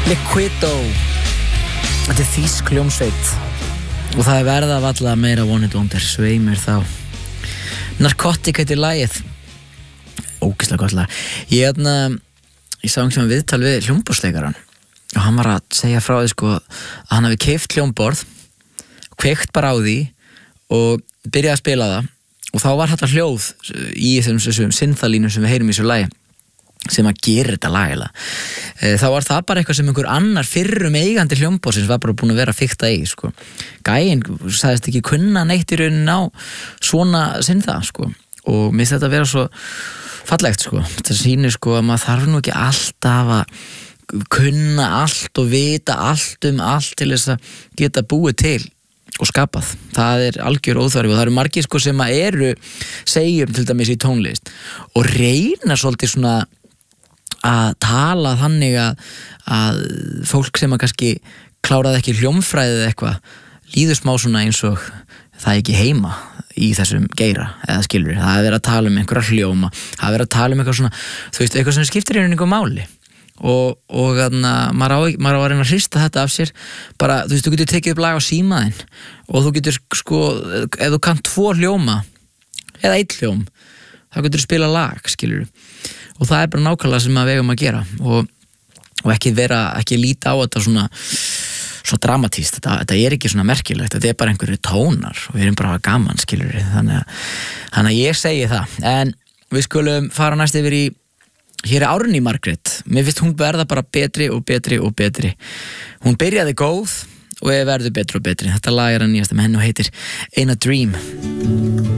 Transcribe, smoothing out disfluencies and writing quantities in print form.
Liquido. Þetta þýsk hljómsveit og það verða valla meira One Hit Wonder, svei mér þá. Narcotic heitir lagið. Ógeðslega gott lag. Ég sá einhvern veginn viðtal við hljómborðsleikarann og hann var að segja frá því sko að hann hafi keypt hljómborð, kveikt bara á því og byrjaði að spila það og þá var þetta hljóð í þessum synthalínum sem við heyrum í þessu lagi sem að gera þetta lagila. Þá var það bara eitthvað sem einhver annar fyrrum eigandi hljómborðsins var bara búin að vera að fikta í sko. Gæinn sagðist ekki kunna neitt í rauninni á svona syntha sko og mér finnst þetta að vera svo fallegt sko. Þetta sýnir sko að maður þarf nú ekki alltaf að kunna allt og vita allt allt til þess að geta búið til og skapað. Það algjör óþarfi og það eru margir sko sem að segjum til dæmis í tónlist og reyna svolítið svona að tala þannig að fólk sem að kannski kláraði ekki hljómfræðið eitthvað líður smá svona eins og það ekki heima í þessum geira eða skilur. Það verið að tala einhverja hljóma, það verið að tala eitthvað svona, þú veist, eitthvað sem skiptir einhverjum máli og maður á að reyna að hrista þetta af sér bara, þú veist, þú getur tekið upp lag á símaðinn og þú getur sko, ef þú kannt 2 hljóma eða 1 hljóm þá getur þú spila lag, skilur og það bara nákvæmlega sem við eigum að gera og ekki líta á þetta svona svo dramatíst, þetta ekki svona merkilegt, þetta bara einhverju tónar og við erum bara að gaman, skilur þannig að ég segi það, en við skulum fara næst yfir í hér Árný Margrét, mér finnst hún verða bara betri og betri og betri hún byrjaði góð og verður betri og betri, þetta lag að nýjasta með henni og heitir Ain't a Dream.